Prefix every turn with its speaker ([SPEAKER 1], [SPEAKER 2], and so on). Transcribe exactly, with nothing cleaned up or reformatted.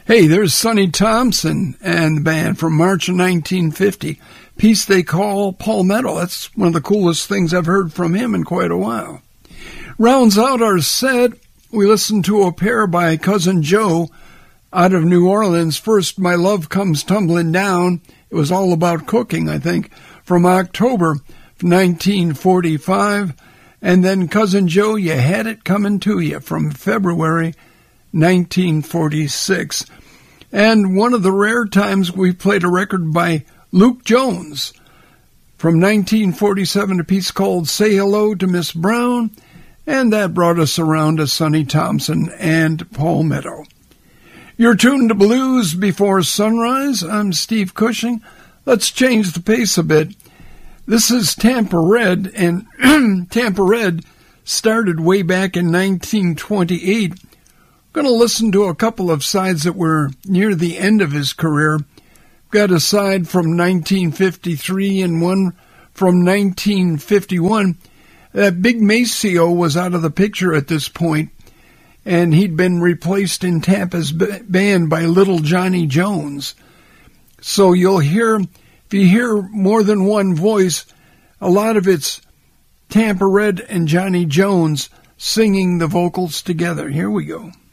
[SPEAKER 1] Hey, there's Sonny Thompson and the band from March of nineteen fifty. Piece they call Palmetto. That's one of the coolest things I've heard from him in quite a while. Rounds out our set, we listened to a pair by Cousin Joe out of New Orleans. First, My Love Comes Tumbling Down. It was all about cooking, I think, from October nineteen forty-five. And then Cousin Joe, You Had It Coming to You from February nineteen forty-six. And one of the rare times we played a record by Luke Jones from nineteen forty-seven, a piece called Say Hello to Miss Brown, and that brought us around to Sonny Thompson and Palmetto. You're tuned to Blues Before Sunrise. I'm Steve Cushing. Let's change the pace a bit. This is Tampa Red, and Tampa Red started way back in nineteen twenty-eight. Going to listen to a couple of sides that were near the end of his career. Got a side from nineteen fifty-three and one from nineteen fifty-one. That Big Maceo was out of the picture at this point, and he'd been replaced in Tampa's b- band by Little Johnny Jones. So you'll hear, if you hear more than one voice, a lot of it's Tampa Red and Johnny Jones singing the vocals together. Here we go.